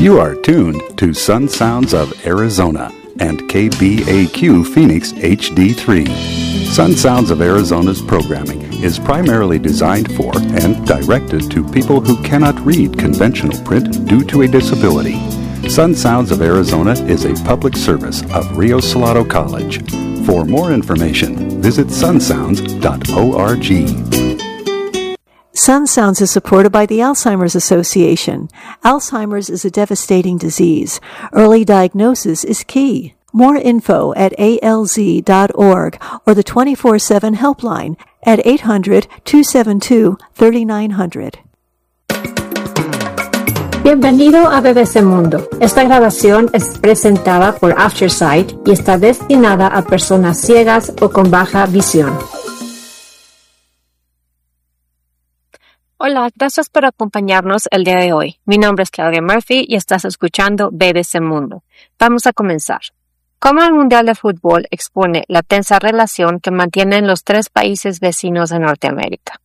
You are tuned to Sun Sounds of Arizona and KBAQ Phoenix HD3. Sun Sounds of Arizona's programming is primarily designed for and directed to people who cannot read conventional print due to a disability. Sun Sounds of Arizona is a public service of Rio Salado College. For more information, visit sunsounds.org. Sun Sounds is supported by the Alzheimer's Association. Alzheimer's is a devastating disease. Early diagnosis is key. More info at alz.org or the 24/7 helpline at 800-272-3900. Bienvenido a BBC Mundo. Esta grabación es presentada por Aftersight y está destinada a personas ciegas o con baja visión. Hola, gracias por acompañarnos el día de hoy. Mi nombre es Claudia Murphy y estás escuchando BBC Mundo. Vamos a comenzar. ¿Cómo el Mundial de Fútbol expone la tensa relación que mantienen los tres países vecinos de Norteamérica?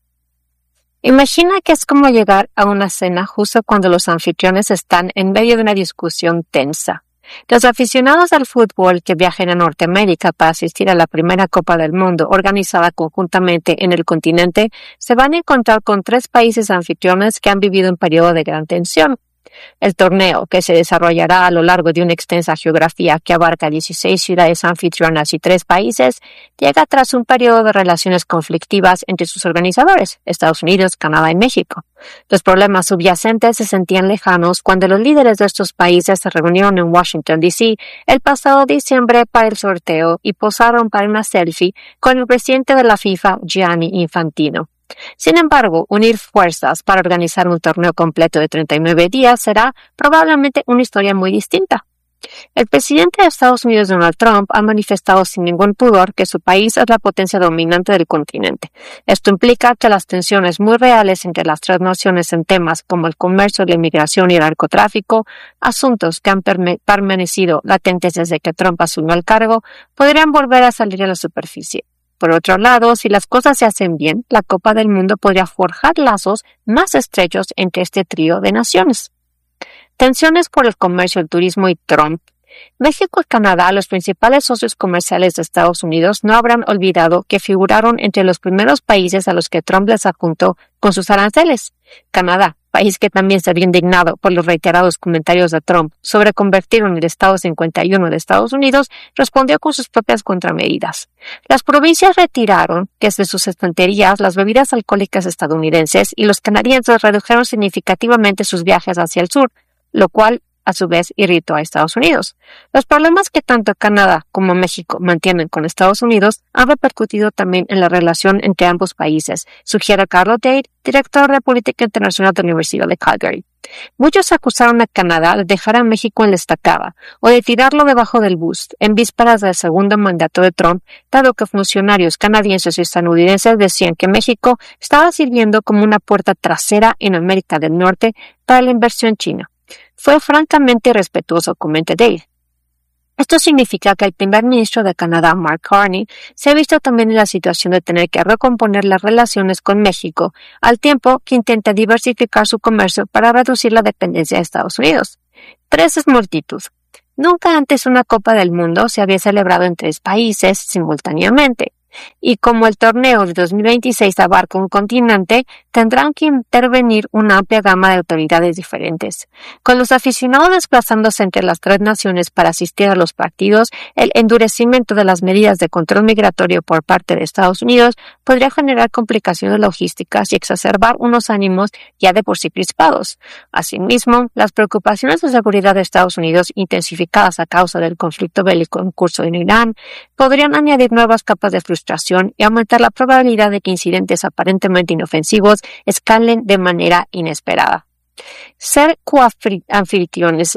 Imagina que es como llegar a una cena justo cuando los anfitriones están en medio de una discusión tensa. Los aficionados al fútbol que viajen a Norteamérica para asistir a la primera Copa del Mundo organizada conjuntamente en el continente se van a encontrar con tres países anfitriones que han vivido un periodo de gran tensión. El torneo, que se desarrollará a lo largo de una extensa geografía que abarca 16 ciudades anfitrionas y 3 países, llega tras un periodo de relaciones conflictivas entre sus organizadores, Estados Unidos, Canadá y México. Los problemas subyacentes se sentían lejanos cuando los líderes de estos países se reunieron en Washington, D.C. el pasado diciembre para el sorteo y posaron para una selfie con el presidente de la FIFA, Gianni Infantino. Sin embargo, unir fuerzas para organizar un torneo completo de 39 días será probablemente una historia muy distinta. El presidente de Estados Unidos, Donald Trump, ha manifestado sin ningún pudor que su país es la potencia dominante del continente. Esto implica que las tensiones muy reales entre las tres naciones en temas como el comercio, la inmigración y el narcotráfico, asuntos que han permanecido latentes desde que Trump asumió el cargo, podrían volver a salir a la superficie. Por otro lado, si las cosas se hacen bien, la Copa del Mundo podría forjar lazos más estrechos entre este trío de naciones. Tensiones por el comercio, el turismo y Trump. México y Canadá, los principales socios comerciales de Estados Unidos, no habrán olvidado que figuraron entre los primeros países a los que Trump les apuntó con sus aranceles. Canadá, país que también se había indignado por los reiterados comentarios de Trump sobre convertirlo en el Estado 51 de Estados Unidos, respondió con sus propias contramedidas. Las provincias retiraron desde sus estanterías las bebidas alcohólicas estadounidenses y los canadienses redujeron significativamente sus viajes hacia el sur, lo cual a su vez irritó a Estados Unidos. Los problemas que tanto Canadá como México mantienen con Estados Unidos han repercutido también en la relación entre ambos países, sugiere Carlo Dade, director de Política Internacional de la Universidad de Calgary. Muchos acusaron a Canadá de dejar a México en la estacada o de tirarlo debajo del bus en vísperas del segundo mandato de Trump, dado que funcionarios canadienses y estadounidenses decían que México estaba sirviendo como una puerta trasera en América del Norte para la inversión china. Fue francamente irrespetuoso, comenta Dale. Esto significa que el primer ministro de Canadá, Mark Carney, se ha visto también en la situación de tener que recomponer las relaciones con México, al tiempo que intenta diversificar su comercio para reducir la dependencia de Estados Unidos. 3 es multitud. Nunca antes una Copa del Mundo se había celebrado en 3 países simultáneamente. Y como el torneo de 2026 abarca un continente, tendrán que intervenir una amplia gama de autoridades diferentes. Con los aficionados desplazándose entre las 3 naciones para asistir a los partidos, el endurecimiento de las medidas de control migratorio por parte de Estados Unidos podría generar complicaciones logísticas y exacerbar unos ánimos ya de por sí crispados. Asimismo, las preocupaciones de seguridad de Estados Unidos, intensificadas a causa del conflicto bélico en curso en Irán, podrían añadir nuevas capas de frustración y aumentar la probabilidad de que incidentes aparentemente inofensivos escalen de manera inesperada. Ser coanfitriones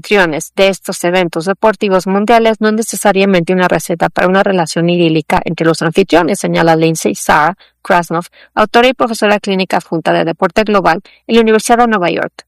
de estos eventos deportivos mundiales no es necesariamente una receta para una relación idílica entre los anfitriones, señala Lindsay Sarah Krasnov, autora y profesora clínica adjunta de deporte global en la Universidad de Nueva York.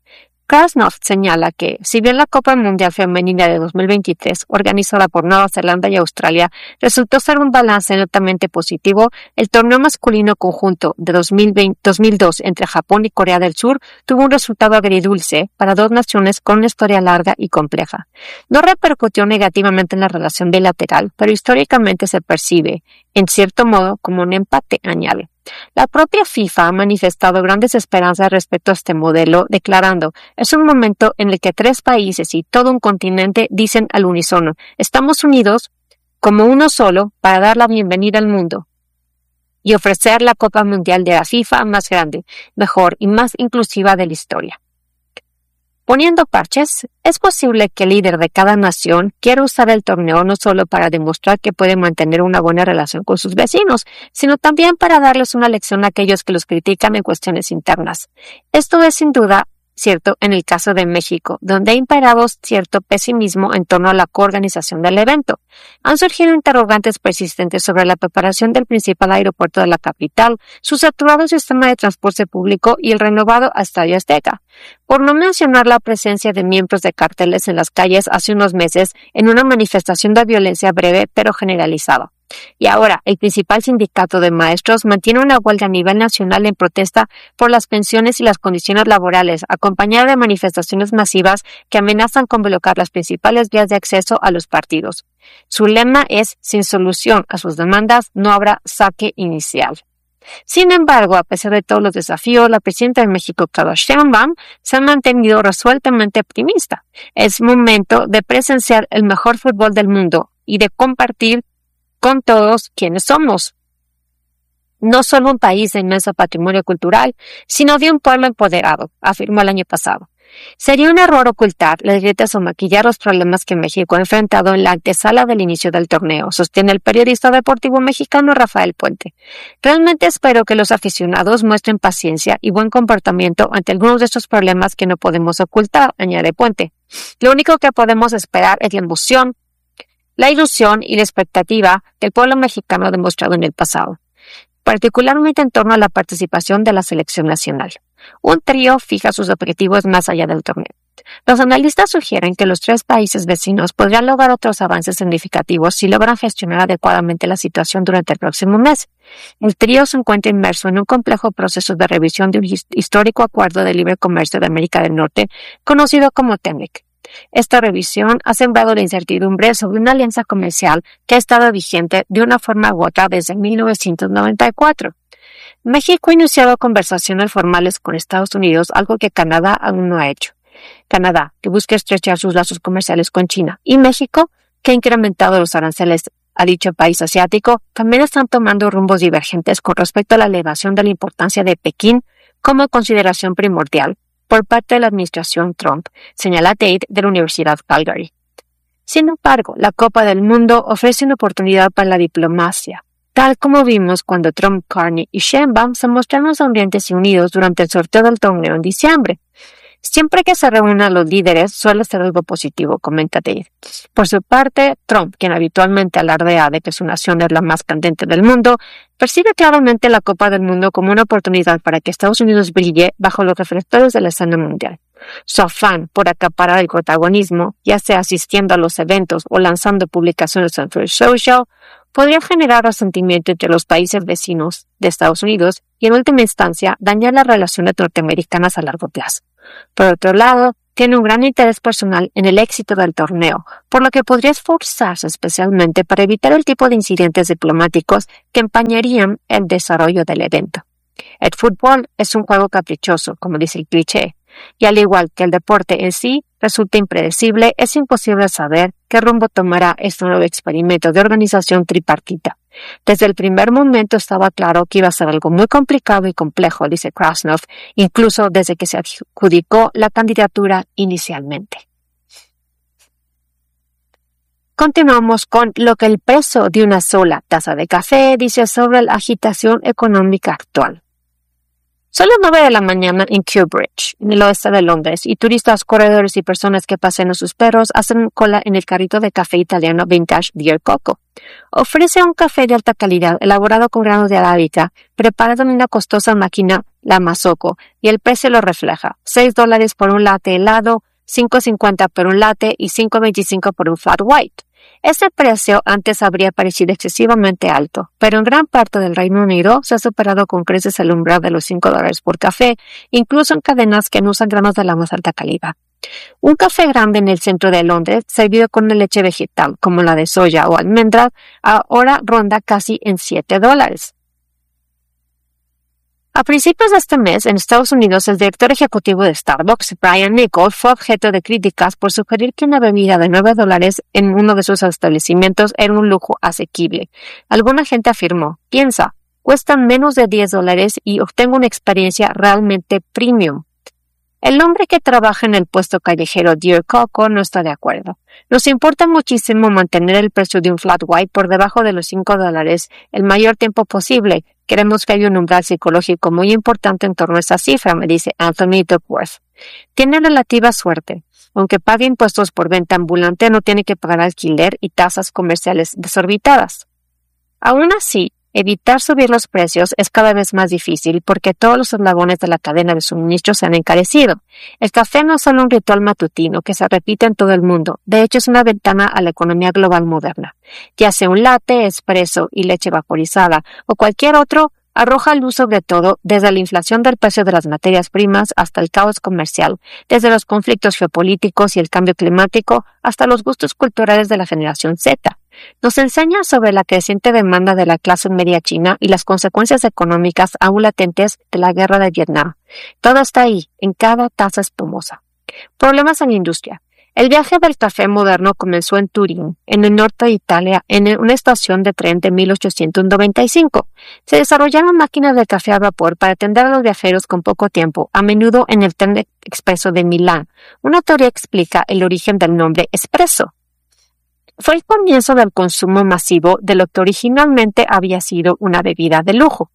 Krasnov señala que, si bien la Copa Mundial Femenina de 2023, organizada por Nueva Zelanda y Australia, resultó ser un balance netamente positivo, el torneo masculino conjunto de 2002 entre Japón y Corea del Sur tuvo un resultado agridulce para dos naciones con una historia larga y compleja. No repercutió negativamente en la relación bilateral, pero históricamente se percibe, en cierto modo, como un empate, añade. La propia FIFA ha manifestado grandes esperanzas respecto a este modelo, declarando: es un momento en el que 3 países y todo un continente dicen al unísono: estamos unidos como uno solo para dar la bienvenida al mundo y ofrecer la Copa Mundial de la FIFA más grande, mejor y más inclusiva de la historia. Poniendo parches, es posible que el líder de cada nación quiera usar el torneo no solo para demostrar que puede mantener una buena relación con sus vecinos, sino también para darles una lección a aquellos que los critican en cuestiones internas. Esto es sin duda cierto en el caso de México, donde ha imperado cierto pesimismo en torno a la coorganización del evento. Han surgido interrogantes persistentes sobre la preparación del principal aeropuerto de la capital, su saturado sistema de transporte público y el renovado Estadio Azteca. Por no mencionar la presencia de miembros de carteles en las calles hace unos meses en una manifestación de violencia breve pero generalizada. Y ahora, el principal sindicato de maestros mantiene una huelga a nivel nacional en protesta por las pensiones y las condiciones laborales, acompañada de manifestaciones masivas que amenazan con bloquear las principales vías de acceso a los partidos. Su lema es: sin solución a sus demandas, no habrá saque inicial. Sin embargo, a pesar de todos los desafíos, la presidenta de México, Claudia Sheinbaum, se ha mantenido resueltamente optimista. Es momento de presenciar el mejor fútbol del mundo y de compartir con todos quienes somos. No solo un país de inmenso patrimonio cultural, sino de un pueblo empoderado, afirmó el año pasado. Sería un error ocultar las grietas o maquillar los problemas que México ha enfrentado en la antesala del inicio del torneo, sostiene el periodista deportivo mexicano Rafael Puente. Realmente espero que los aficionados muestren paciencia y buen comportamiento ante algunos de estos problemas que no podemos ocultar, añade Puente. Lo único que podemos esperar es la emoción, la ilusión y la expectativa que el pueblo mexicano ha demostrado en el pasado, particularmente en torno a la participación de la selección nacional. Un trío fija sus objetivos más allá del torneo. Los analistas sugieren que los 3 países vecinos podrían lograr otros avances significativos si logran gestionar adecuadamente la situación durante el próximo mes. El trío se encuentra inmerso en un complejo proceso de revisión de un histórico acuerdo de libre comercio de América del Norte, conocido como TEMEC. Esta revisión ha sembrado la incertidumbre sobre una alianza comercial que ha estado vigente de una forma u otra desde 1994. México ha iniciado conversaciones formales con Estados Unidos, algo que Canadá aún no ha hecho. Canadá, que busca estrechar sus lazos comerciales con China, y México, que ha incrementado los aranceles a dicho país asiático, también están tomando rumbos divergentes con respecto a la elevación de la importancia de Pekín como consideración primordial por parte de la administración Trump, señala Tate de la Universidad Calgary. Sin embargo, la Copa del Mundo ofrece una oportunidad para la diplomacia, tal como vimos cuando Trump, Carney y Sheinbaum se mostraron sonrientes y unidos durante el sorteo del torneo en diciembre. Siempre que se reúnan los líderes suele ser algo positivo, comenta Tate. Por su parte, Trump, quien habitualmente alardea de que su nación es la más candente del mundo, percibe claramente la Copa del Mundo como una oportunidad para que Estados Unidos brille bajo los reflectores de la escena mundial. Su afán por acaparar el protagonismo, ya sea asistiendo a los eventos o lanzando publicaciones en Truth Social, podría generar resentimiento entre los países vecinos de Estados Unidos y, en última instancia, dañar las relaciones norteamericanas a largo plazo. Por otro lado, tiene un gran interés personal en el éxito del torneo, por lo que podría esforzarse especialmente para evitar el tipo de incidentes diplomáticos que empañarían el desarrollo del evento. El fútbol es un juego caprichoso, como dice el cliché, y al igual que el deporte en sí resulta impredecible, es imposible saber qué rumbo tomará este nuevo experimento de organización tripartita. Desde el primer momento estaba claro que iba a ser algo muy complicado y complejo, dice Krasnov, incluso desde que se adjudicó la candidatura inicialmente. Continuamos con lo que el precio de una sola taza de café dice sobre la agitación económica actual. Son las 9 de la mañana en Kew Bridge, en el oeste de Londres, y turistas, corredores y personas que pasean a sus perros hacen cola en el carrito de café italiano vintage Dear Coco. Ofrece un café de alta calidad elaborado con granos de arábica, preparado en una costosa máquina la Mazoco, y el precio lo refleja. $6 por un latte helado, $5.50 por un latte y $5.25 por un flat white. Este precio antes habría parecido excesivamente alto, pero en gran parte del Reino Unido se ha superado con creces el umbral de los $5 por café, incluso en cadenas que no usan granos de la más alta calidad. Un café grande en el centro de Londres, servido con una leche vegetal como la de soya o almendras, ahora ronda casi en $7. A principios de este mes, en Estados Unidos, el director ejecutivo de Starbucks, Brian Niccol, fue objeto de críticas por sugerir que una bebida de $9 en uno de sus establecimientos era un lujo asequible. Alguna gente afirmó, piensa, cuestan menos de $10 y obtengo una experiencia realmente premium. El hombre que trabaja en el puesto callejero Dear Coco no está de acuerdo. Nos importa muchísimo mantener el precio de un flat white por debajo de los $5 el mayor tiempo posible. Queremos que haya un umbral psicológico muy importante en torno a esa cifra, me dice Anthony Duckworth. Tiene relativa suerte. Aunque pague impuestos por venta ambulante, no tiene que pagar alquiler y tasas comerciales desorbitadas. Aún así, evitar subir los precios es cada vez más difícil porque todos los eslabones de la cadena de suministro se han encarecido. El café no es solo un ritual matutino que se repite en todo el mundo. De hecho, es una ventana a la economía global moderna. Ya sea un latte, espresso y leche vaporizada o cualquier otro, arroja luz sobre todo desde la inflación del precio de las materias primas hasta el caos comercial, desde los conflictos geopolíticos y el cambio climático hasta los gustos culturales de la generación Z. Nos enseña sobre la creciente demanda de la clase media china y las consecuencias económicas aún latentes de la guerra de Vietnam. Todo está ahí, en cada taza espumosa. Problemas en la industria. El viaje del café moderno comenzó en Turín, en el norte de Italia, en una estación de tren de 1895. Se desarrollaron máquinas de café a vapor para atender a los viajeros con poco tiempo, a menudo en el tren expreso de Milán. Una teoría explica el origen del nombre espresso. Fue el comienzo del consumo masivo de lo que originalmente había sido una bebida de lujo.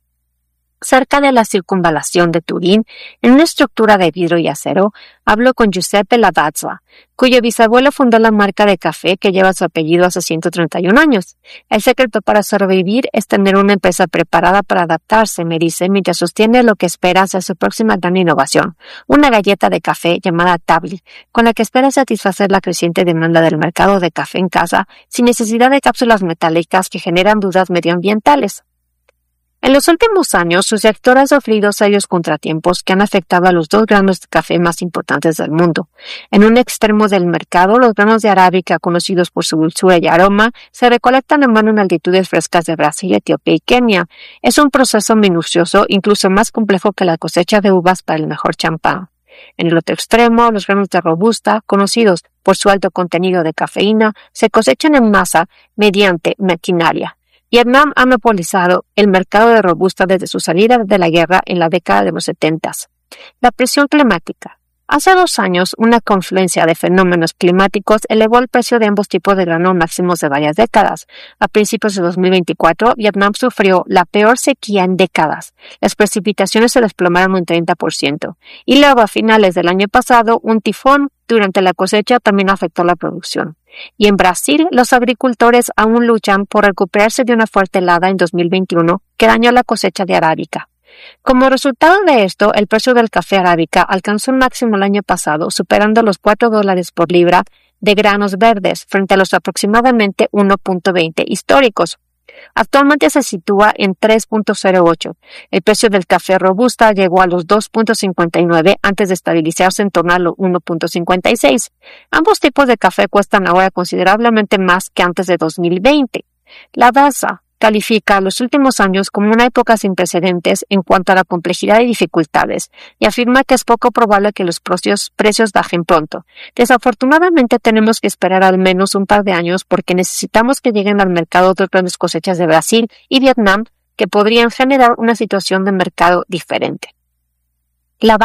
Cerca de la circunvalación de Turín, en una estructura de vidrio y acero, habló con Giuseppe Lavazza, cuyo bisabuelo fundó la marca de café que lleva su apellido hace 131 años. El secreto para sobrevivir es tener una empresa preparada para adaptarse, me dice, mientras sostiene lo que espera ser su próxima gran innovación, una galleta de café llamada Tabli, con la que espera satisfacer la creciente demanda del mercado de café en casa sin necesidad de cápsulas metálicas que generan dudas medioambientales. En los últimos años, su sector ha sufrido serios contratiempos que han afectado a los dos granos de café más importantes del mundo. En un extremo del mercado, los granos de arábica, conocidos por su dulzura y aroma, se recolectan en mano en altitudes frescas de Brasil, Etiopía y Kenia. Es un proceso minucioso, incluso más complejo que la cosecha de uvas para el mejor champán. En el otro extremo, los granos de robusta, conocidos por su alto contenido de cafeína, se cosechan en masa mediante maquinaria. Vietnam ha monopolizado el mercado de robusta desde su salida de la guerra en la década de los 70. La presión climática. Hace 2 años, una confluencia de fenómenos climáticos elevó el precio de ambos tipos de grano máximos de varias décadas. A principios de 2024, Vietnam sufrió la peor sequía en décadas. Las precipitaciones se desplomaron un 30%. Y luego, a finales del año pasado, un tifón durante la cosecha también afectó la producción. Y en Brasil, los agricultores aún luchan por recuperarse de una fuerte helada en 2021 que dañó la cosecha de arábica. Como resultado de esto, el precio del café arábica alcanzó un máximo el año pasado, superando los $4 por libra de granos verdes frente a los aproximadamente 1.20 históricos. Actualmente se sitúa en 3.08. El precio del café robusta llegó a los 2.59 antes de estabilizarse en torno a los 1.56. Ambos tipos de café cuestan ahora considerablemente más que antes de 2020. Lavazza califica los últimos años como una época sin precedentes en cuanto a la complejidad y dificultades, y afirma que es poco probable que los precios bajen pronto. Desafortunadamente tenemos que esperar al menos un par de años porque necesitamos que lleguen al mercado otras grandes cosechas de Brasil y Vietnam que podrían generar una situación de mercado diferente. Lavazza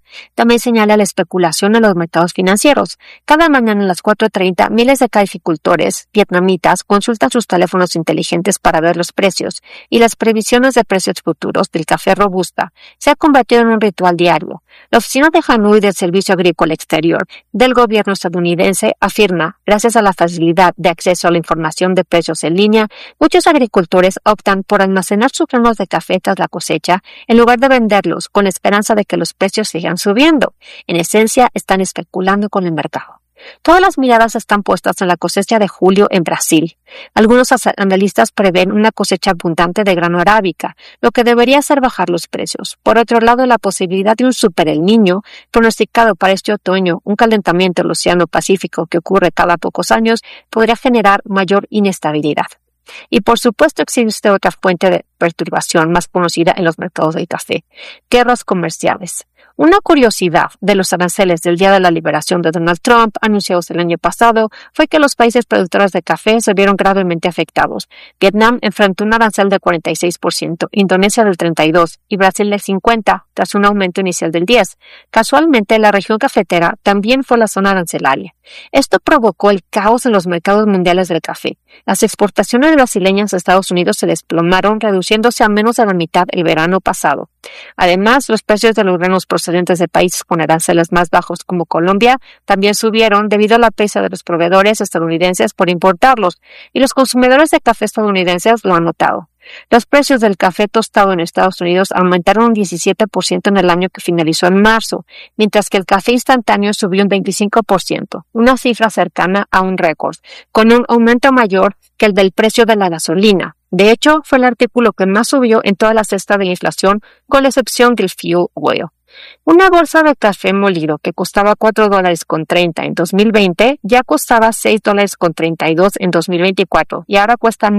También señala la especulación en los mercados financieros. Cada mañana a las 4:30, miles de caficultores vietnamitas consultan sus teléfonos inteligentes para ver los precios, y las previsiones de precios futuros del café robusta se ha convertido en un ritual diario. La oficina de Hanoi del Servicio Agrícola Exterior del gobierno estadounidense afirma, gracias a la facilidad de acceso a la información de precios en línea, muchos agricultores optan por almacenar sus granos de café tras la cosecha en lugar de venderlos con la esperanza de que los precios sigan subiendo. En esencia, están especulando con el mercado. Todas las miradas están puestas en la cosecha de julio en Brasil. Algunos analistas prevén una cosecha abundante de grano arábica, lo que debería hacer bajar los precios. Por otro lado, la posibilidad de un super El Niño, pronosticado para este otoño, un calentamiento del Océano Pacífico que ocurre cada pocos años, podría generar mayor inestabilidad. Y por supuesto existe otra fuente de perturbación más conocida en los mercados del café: guerras comerciales. Una curiosidad de los aranceles del Día de la Liberación de Donald Trump, anunciados el año pasado, fue que los países productores de café se vieron gravemente afectados. Vietnam enfrentó un arancel del 46%, Indonesia del 32% y Brasil del 50%, tras un aumento inicial del 10%. Casualmente, la región cafetera también fue la zona arancelaria. Esto provocó el caos en los mercados mundiales del café. Las exportaciones brasileñas a Estados Unidos se desplomaron, reduciéndose a menos de la mitad el verano pasado. Además, los precios de los granos procedentes de países con aranceles más bajos como Colombia también subieron debido a la prisa de los proveedores estadounidenses por importarlos, y los consumidores de café estadounidenses lo han notado. Los precios del café tostado en Estados Unidos aumentaron un 17% en el año que finalizó en marzo, mientras que el café instantáneo subió un 25%, una cifra cercana a un récord, con un aumento mayor que el del precio de la gasolina. De hecho, fue el artículo que más subió en toda la cesta de inflación, con la excepción del fuel oil. Una bolsa de café molido que costaba $4.30 en 2020 ya costaba $6.32 en 2024 y ahora cuesta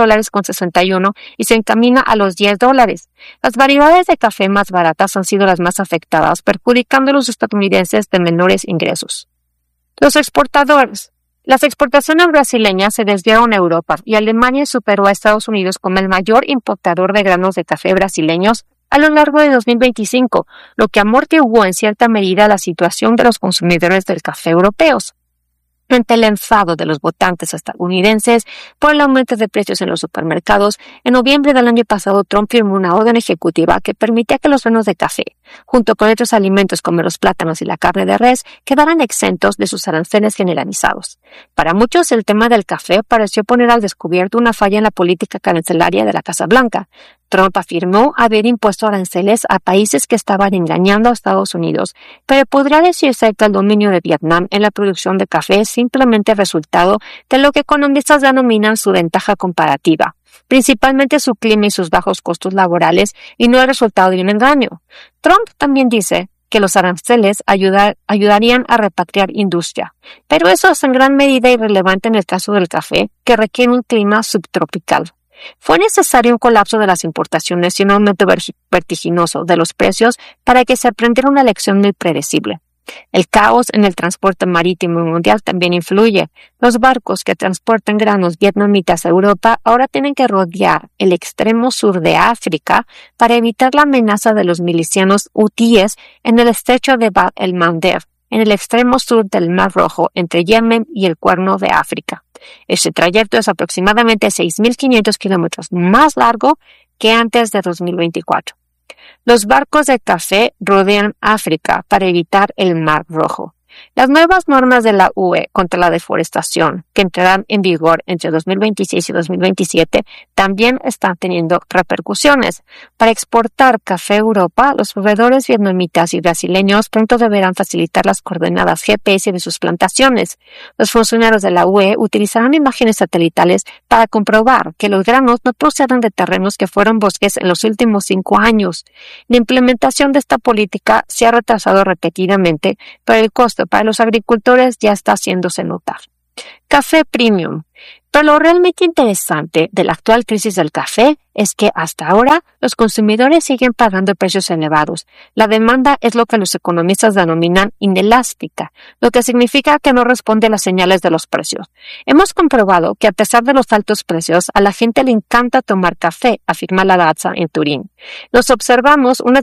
$9.61 y se encamina a los $10. Las variedades de café más baratas han sido las más afectadas, perjudicando a los estadounidenses de menores ingresos. Los exportadores. Las exportaciones brasileñas se desviaron a Europa y Alemania superó a Estados Unidos como el mayor importador de granos de café brasileños a lo largo de 2025, lo que amortiguó en cierta medida la situación de los consumidores del café europeos. Ante el enfado de los votantes estadounidenses por el aumento de precios en los supermercados, en noviembre del año pasado Trump firmó una orden ejecutiva que permitía que los granos de café, junto con otros alimentos como los plátanos y la carne de res, quedaran exentos de sus aranceles generalizados. Para muchos, el tema del café pareció poner al descubierto una falla en la política arancelaria de la Casa Blanca. Trump afirmó haber impuesto aranceles a países que estaban engañando a Estados Unidos, pero podría decirse que el dominio de Vietnam en la producción de café es simplemente resultado de lo que economistas denominan su ventaja comparativa, principalmente su clima y sus bajos costos laborales, y no el resultado de un engaño. Trump también dice que los aranceles ayudarían a repatriar industria, pero eso es en gran medida irrelevante en el caso del café, que requiere un clima subtropical. Fue necesario un colapso de las importaciones y un aumento vertiginoso de los precios para que se aprendiera una lección muy predecible. El caos en el transporte marítimo mundial también influye. Los barcos que transportan granos vietnamitas a Europa ahora tienen que rodear el extremo sur de África para evitar la amenaza de los milicianos hutíes en el estrecho de Bab el-Mandeb, en el extremo sur del Mar Rojo, entre Yemen y el Cuerno de África. Este trayecto es aproximadamente 6.500 kilómetros más largo que antes de 2024. Los barcos de café rodean África para evitar el Mar Rojo. Las nuevas normas de la UE contra la deforestación, que entrarán en vigor entre 2026 y 2027, también están teniendo repercusiones. Para exportar café a Europa, los proveedores vietnamitas y brasileños pronto deberán facilitar las coordenadas GPS de sus plantaciones. Los funcionarios de la UE utilizarán imágenes satelitales para comprobar que los granos no proceden de terrenos que fueron bosques en los últimos 5 años. La implementación de esta política se ha retrasado repetidamente, pero el costo para los agricultores ya está haciéndose notar. Café premium. Pero lo realmente interesante de la actual crisis del café es que hasta ahora los consumidores siguen pagando precios elevados. La demanda es lo que los economistas denominan inelástica, lo que significa que no responde a las señales de los precios. Hemos comprobado que a pesar de los altos precios, a la gente le encanta tomar café, afirma la Lavazza en Turín. No observamos una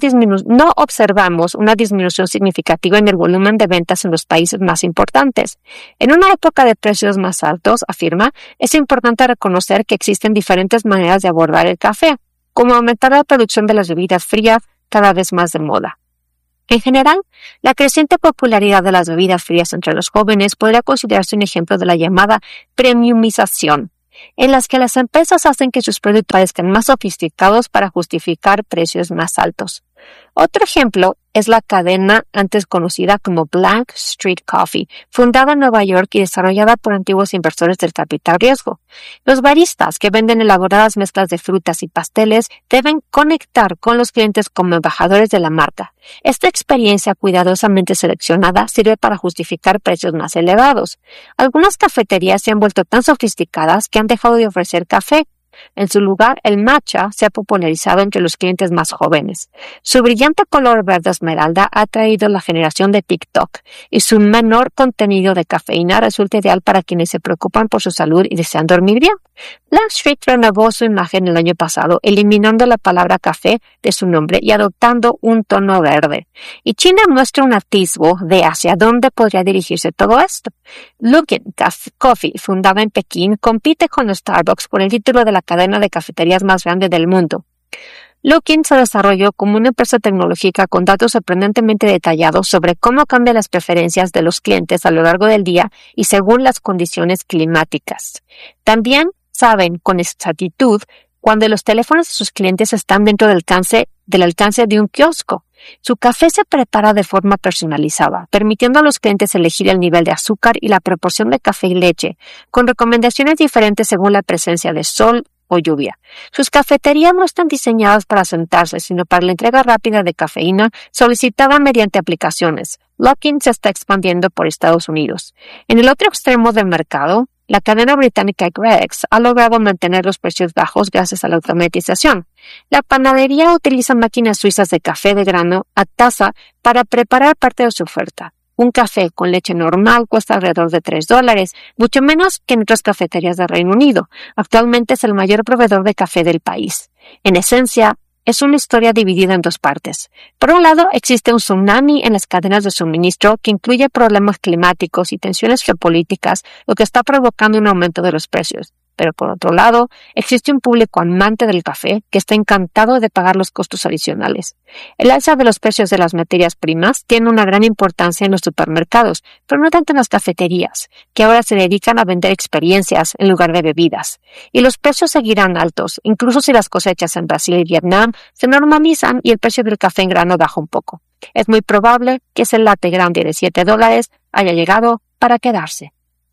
disminución significativa en el volumen de ventas en los países más importantes. En una época de precios más altos, afirma, es importante reconocer que existen diferentes maneras de abordar el café, como aumentar la producción de las bebidas frías, cada vez más de moda. En general, la creciente popularidad de las bebidas frías entre los jóvenes podría considerarse un ejemplo de la llamada premiumización, en las que las empresas hacen que sus productos parezcan más sofisticados para justificar precios más altos. Otro ejemplo es la cadena antes conocida como Black Street Coffee, fundada en Nueva York y desarrollada por antiguos inversores del capital riesgo. Los baristas que venden elaboradas mezclas de frutas y pasteles deben conectar con los clientes como embajadores de la marca. Esta experiencia cuidadosamente seleccionada sirve para justificar precios más elevados. Algunas cafeterías se han vuelto tan sofisticadas que han dejado de ofrecer café. En su lugar, el matcha se ha popularizado entre los clientes más jóvenes. Su brillante color verde esmeralda ha atraído la generación de TikTok y su menor contenido de cafeína resulta ideal para quienes se preocupan por su salud y desean dormir bien. Black Street renovó su imagen el año pasado, eliminando la palabra café de su nombre y adoptando un tono verde. Y China muestra un atisbo de hacia dónde podría dirigirse todo esto. Luckin Coffee, fundada en Pekín, compite con Starbucks por el título de la cadena de cafeterías más grande del mundo. Luckin se desarrolló como una empresa tecnológica con datos sorprendentemente detallados sobre cómo cambian las preferencias de los clientes a lo largo del día y según las condiciones climáticas. También saben con exactitud cuando los teléfonos de sus clientes están dentro del alcance de un kiosco. Su café se prepara de forma personalizada, permitiendo a los clientes elegir el nivel de azúcar y la proporción de café y leche, con recomendaciones diferentes según la presencia de sol o lluvia. Sus cafeterías no están diseñadas para sentarse, sino para la entrega rápida de cafeína solicitada mediante aplicaciones. Luckin se está expandiendo por Estados Unidos. En el otro extremo del mercado, la cadena británica Greggs ha logrado mantener los precios bajos gracias a la automatización. La panadería utiliza máquinas suizas de café de grano a taza para preparar parte de su oferta. Un café con leche normal cuesta alrededor de $3, mucho menos que en otras cafeterías del Reino Unido. Actualmente es el mayor proveedor de café del país. En esencia, es una historia dividida en dos partes. Por un lado, existe un tsunami en las cadenas de suministro que incluye problemas climáticos y tensiones geopolíticas, lo que está provocando un aumento de los precios. Pero por otro lado, existe un público amante del café que está encantado de pagar los costos adicionales. El alza de los precios de las materias primas tiene una gran importancia en los supermercados, pero no tanto en las cafeterías, que ahora se dedican a vender experiencias en lugar de bebidas. Y los precios seguirán altos, incluso si las cosechas en Brasil y Vietnam se normalizan y el precio del café en grano baja un poco. Es muy probable que ese latte grande de $7 haya llegado para quedarse.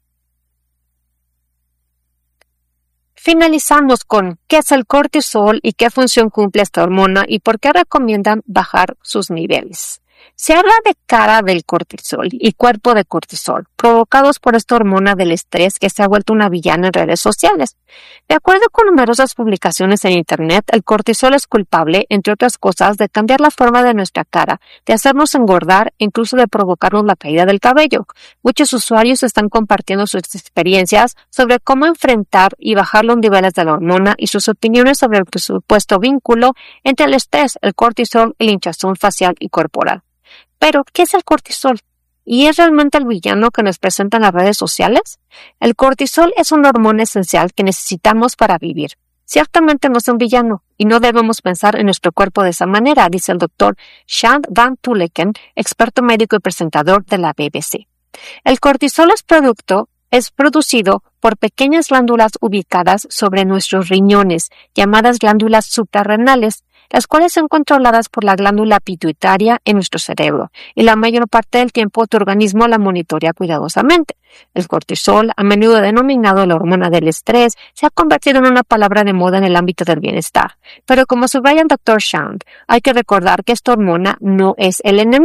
Finalizamos con qué es el cortisol y qué función cumple esta hormona y por qué recomiendan bajar sus niveles. Se habla de cara del cortisol y cuerpo de cortisol, provocados por esta hormona del estrés que se ha vuelto una villana en redes sociales. De acuerdo con numerosas publicaciones en Internet, el cortisol es culpable, entre otras cosas, de cambiar la forma de nuestra cara, de hacernos engordar e incluso de provocarnos la caída del cabello. Muchos usuarios están compartiendo sus experiencias sobre cómo enfrentar y bajar los niveles de la hormona y sus opiniones sobre el supuesto vínculo entre el estrés, el cortisol y la hinchazón facial y corporal. Pero, ¿qué es el cortisol? ¿Y es realmente el villano que nos presentan las redes sociales? El cortisol es una hormona esencial que necesitamos para vivir. Ciertamente no es un villano y no debemos pensar en nuestro cuerpo de esa manera, dice el doctor Shand Van Tulleken, experto médico y presentador de la BBC. El cortisol es producido por pequeñas glándulas ubicadas sobre nuestros riñones, llamadas glándulas suprarrenales, las cuales son controladas por la glándula pituitaria en nuestro cerebro, y la mayor parte del tiempo tu organismo la monitorea cuidadosamente. El cortisol, a menudo denominado la hormona del estrés, se ha convertido en una palabra de moda en el ámbito del bienestar. Pero como subraya el Dr. Shand, hay que recordar que esta hormona no es el enemigo.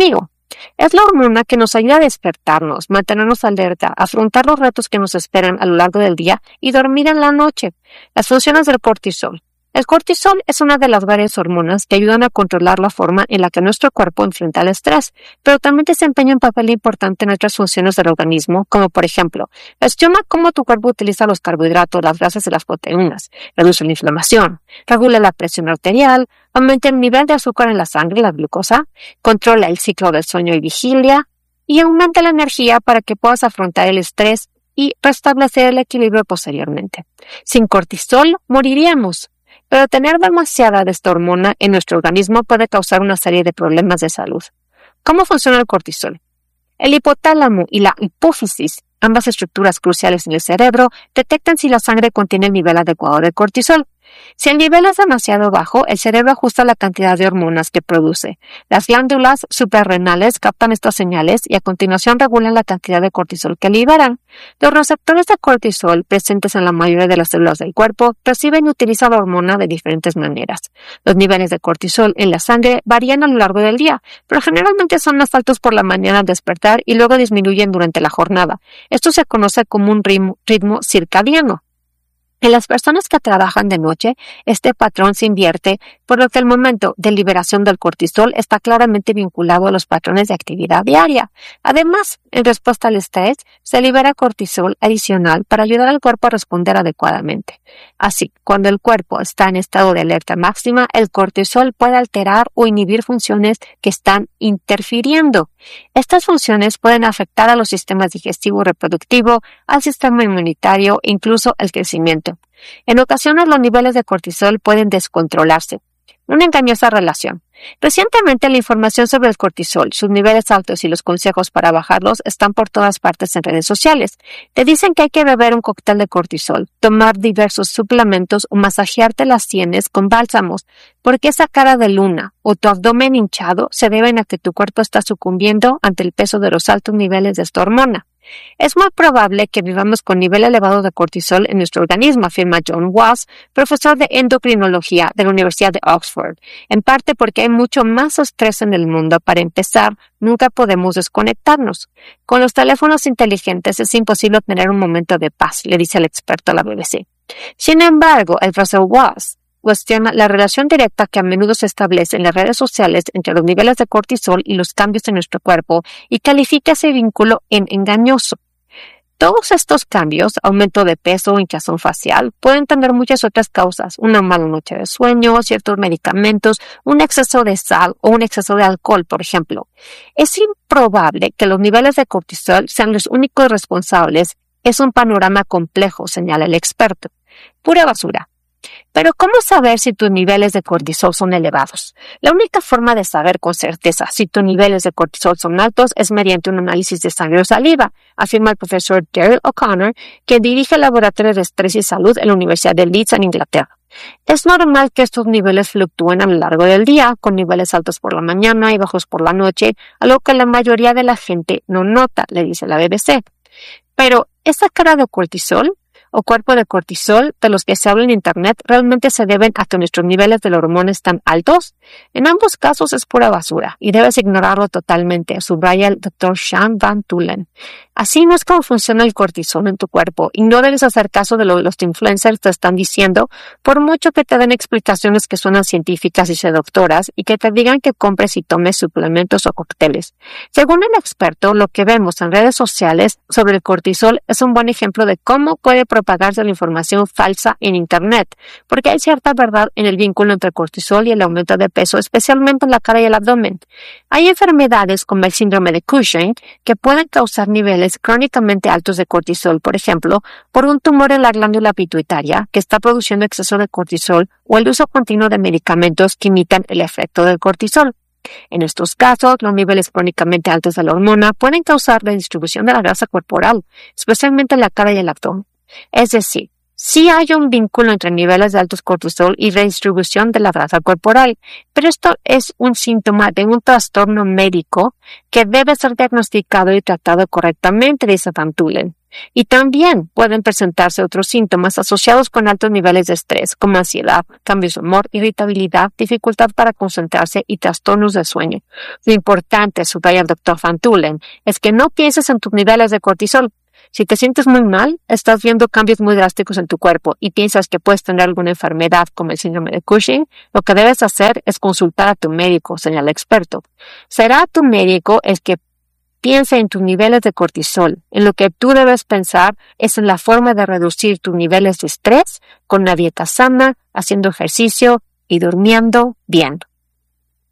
Es la hormona que nos ayuda a despertarnos, mantenernos alerta, afrontar los retos que nos esperan a lo largo del día y dormir en la noche. Las funciones del cortisol. El cortisol es una de las varias hormonas que ayudan a controlar la forma en la que nuestro cuerpo enfrenta el estrés, pero también desempeña un papel importante en otras funciones del organismo, como por ejemplo, gestiona cómo tu cuerpo utiliza los carbohidratos, las grasas y las proteínas, reduce la inflamación, regula la presión arterial, aumenta el nivel de azúcar en la sangre, la glucosa, controla el ciclo del sueño y vigilia, y aumenta la energía para que puedas afrontar el estrés y restablecer el equilibrio posteriormente. Sin cortisol, moriríamos. Pero tener demasiada de esta hormona en nuestro organismo puede causar una serie de problemas de salud. ¿Cómo funciona el cortisol? El hipotálamo y la hipófisis, ambas estructuras cruciales en el cerebro, detectan si la sangre contiene el nivel adecuado de cortisol. Si el nivel es demasiado bajo, el cerebro ajusta la cantidad de hormonas que produce. Las glándulas suprarrenales captan estas señales y a continuación regulan la cantidad de cortisol que liberan. Los receptores de cortisol presentes en la mayoría de las células del cuerpo reciben y utilizan la hormona de diferentes maneras. Los niveles de cortisol en la sangre varían a lo largo del día, pero generalmente son más altos por la mañana al despertar y luego disminuyen durante la jornada. Esto se conoce como un ritmo circadiano. En las personas que trabajan de noche, este patrón se invierte, por lo que el momento de liberación del cortisol está claramente vinculado a los patrones de actividad diaria. Además, en respuesta al estrés, se libera cortisol adicional para ayudar al cuerpo a responder adecuadamente. Así, cuando el cuerpo está en estado de alerta máxima, el cortisol puede alterar o inhibir funciones que están interfiriendo. Estas funciones pueden afectar a los sistemas digestivo y reproductivo, al sistema inmunitario e incluso al crecimiento. En ocasiones los niveles de cortisol pueden descontrolarse. Una engañosa relación. Recientemente la información sobre el cortisol, sus niveles altos y los consejos para bajarlos están por todas partes en redes sociales. Te dicen que hay que beber un cóctel de cortisol, tomar diversos suplementos o masajearte las sienes con bálsamos, porque esa cara de luna o tu abdomen hinchado se deben a que tu cuerpo está sucumbiendo ante el peso de los altos niveles de esta hormona. Es muy probable que vivamos con nivel elevado de cortisol en nuestro organismo, afirma John Walsh, profesor de endocrinología de la Universidad de Oxford, en parte porque hay mucho más estrés en el mundo. Para empezar, nunca podemos desconectarnos. Con los teléfonos inteligentes es imposible tener un momento de paz, le dice el experto a la BBC. Sin embargo, el profesor Walsh cuestiona la relación directa que a menudo se establece en las redes sociales entre los niveles de cortisol y los cambios en nuestro cuerpo y califica ese vínculo en engañoso. Todos estos cambios, aumento de peso o hinchazón facial, pueden tener muchas otras causas, una mala noche de sueño, ciertos medicamentos, un exceso de sal o un exceso de alcohol, por ejemplo. Es improbable que los niveles de cortisol sean los únicos responsables. Es un panorama complejo, señala el experto. Pura basura. Pero ¿cómo saber si tus niveles de cortisol son elevados? La única forma de saber con certeza si tus niveles de cortisol son altos es mediante un análisis de sangre o saliva, afirma el profesor Daryl O'Connor, que dirige el Laboratorio de Estrés y Salud en la Universidad de Leeds en Inglaterra. Es normal que estos niveles fluctúen a lo largo del día, con niveles altos por la mañana y bajos por la noche, algo que la mayoría de la gente no nota, le dice la BBC. Pero, ¿esa cara de cortisol o cuerpo de cortisol de los que se habla en Internet realmente se deben a que nuestros niveles de la hormona están altos? En ambos casos es pura basura y debes ignorarlo totalmente, subraya el Dr. Sean Van Tullen. Así no es como funciona el cortisol en tu cuerpo y no debes hacer caso de lo que los influencers te están diciendo, por mucho que te den explicaciones que suenan científicas y seductoras y que te digan que compres y tomes suplementos o cócteles. Según el experto, lo que vemos en redes sociales sobre el cortisol es un buen ejemplo de cómo puede propagarse la información falsa en Internet, porque hay cierta verdad en el vínculo entre el cortisol y el aumento de peso, especialmente en la cara y el abdomen. Hay enfermedades como el síndrome de Cushing que pueden causar niveles crónicamente altos de cortisol, por ejemplo, por un tumor en la glándula pituitaria que está produciendo exceso de cortisol o el uso continuo de medicamentos que imitan el efecto del cortisol. En estos casos, los niveles crónicamente altos de la hormona pueden causar la distribución de la grasa corporal, especialmente en la cara y el abdomen. Es decir, sí hay un vínculo entre niveles de altos cortisol y redistribución de la grasa corporal, pero esto es un síntoma de un trastorno médico que debe ser diagnosticado y tratado correctamente, dice Van Tullen. Y también pueden presentarse otros síntomas asociados con altos niveles de estrés, como ansiedad, cambios de humor, irritabilidad, dificultad para concentrarse y trastornos de sueño. Lo importante, subraya el Dr. Van Tulen, es que no pienses en tus niveles de cortisol. Si te sientes muy mal, estás viendo cambios muy drásticos en tu cuerpo y piensas que puedes tener alguna enfermedad como el síndrome de Cushing, lo que debes hacer es consultar a tu médico, señala el experto. Será tu médico el que piense en tus niveles de cortisol. En lo que tú debes pensar es en la forma de reducir tus niveles de estrés con una dieta sana, haciendo ejercicio y durmiendo bien.